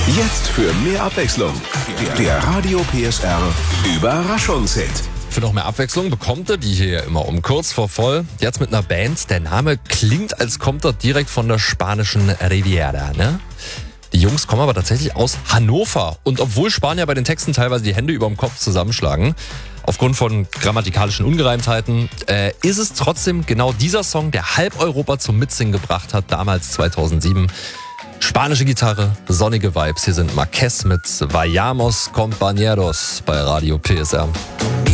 Jetzt für mehr Abwechslung. Der Radio PSR Überraschungshit. Für noch mehr Abwechslung bekommt er die hier immer um kurz vor voll. Jetzt mit einer Band. Der Name klingt, als kommt er direkt von der spanischen Riviera, ne? Die Jungs kommen aber tatsächlich aus Hannover. Und obwohl Spanier bei den Texten teilweise die Hände über dem Kopf zusammenschlagen, aufgrund von grammatikalischen Ungereimtheiten, ist es trotzdem genau dieser Song, der halb Europa zum Mitsingen gebracht hat, damals 2007. Spanische Gitarre, sonnige Vibes. Hier sind Marquez mit Vayamos Compañeros bei Radio PSR.